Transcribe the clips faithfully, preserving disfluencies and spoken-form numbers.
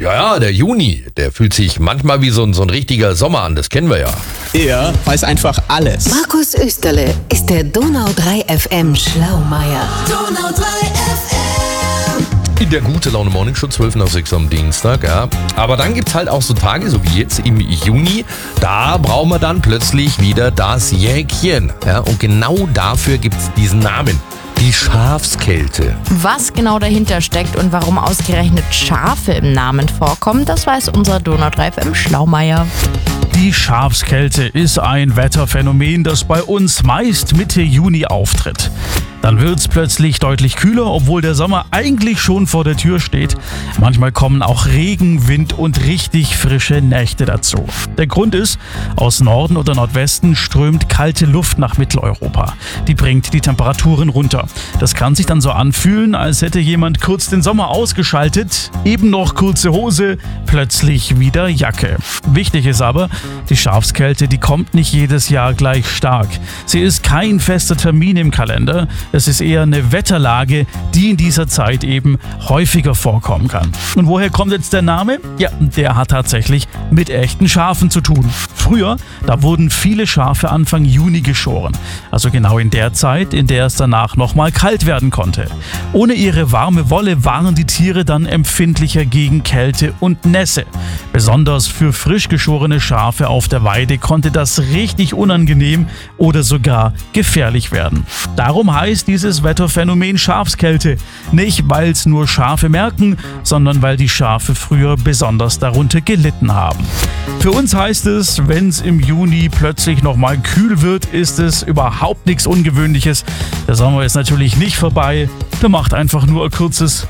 Ja, ja, der Juni, der fühlt sich manchmal wie so ein, so ein richtiger Sommer an, das kennen wir ja. Er weiß einfach alles. Markus Österle ist der Donau drei F M Schlaumeier. Donau drei F M. In der gute Laune Morning Show, zwölf nach sechs am Dienstag, ja. Aber dann gibt's halt auch so Tage, so wie jetzt im Juni, da brauchen wir dann plötzlich wieder das Jäckchen. Ja, und genau dafür gibt's diesen Namen. Die Schafskälte. Was genau dahinter steckt und warum ausgerechnet Schafe im Namen vorkommen, das weiß unser Donau drei F M Schlaumeier. Die Schafskälte ist ein Wetterphänomen, das bei uns meist Mitte Juni auftritt. Dann wird es plötzlich deutlich kühler, obwohl der Sommer eigentlich schon vor der Tür steht. Manchmal kommen auch Regen, Wind und richtig frische Nächte dazu. Der Grund ist, aus Norden oder Nordwesten strömt kalte Luft nach Mitteleuropa. Die bringt die Temperaturen runter. Das kann sich dann so anfühlen, als hätte jemand kurz den Sommer ausgeschaltet, eben noch kurze Hose, plötzlich wieder Jacke. Wichtig ist aber, die Schafskälte, die kommt nicht jedes Jahr gleich stark. Sie ist kein fester Termin im Kalender. Es ist eher eine Wetterlage, die in dieser Zeit eben häufiger vorkommen kann. Und woher kommt jetzt der Name? Ja, der hat tatsächlich mit echten Schafen zu tun. Früher, da wurden viele Schafe Anfang Juni geschoren. Also genau in der Zeit, in der es danach nochmal kalt werden konnte. Ohne ihre warme Wolle waren die Tiere dann empfindlicher gegen Kälte und Nässe. Besonders für frisch geschorene Schafe auf der Weide konnte das richtig unangenehm oder sogar gefährlich werden. Darum heißt dieses Wetterphänomen Schafskälte. Nicht, weil es nur Schafe merken, sondern weil die Schafe früher besonders darunter gelitten haben. Für uns heißt es, wenn es im Juni plötzlich nochmal kühl wird, ist es überhaupt nichts Ungewöhnliches. Der Sommer ist natürlich nicht vorbei. Der macht einfach nur ein kurzes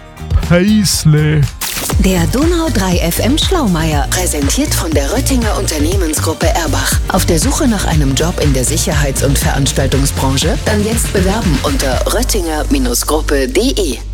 Päisle. Der Donau drei F M Schlaumeier, präsentiert von der Röttinger Unternehmensgruppe Erbach. Auf der Suche nach einem Job in der Sicherheits- und Veranstaltungsbranche? Dann jetzt bewerben unter röttinger Gruppe punkt de.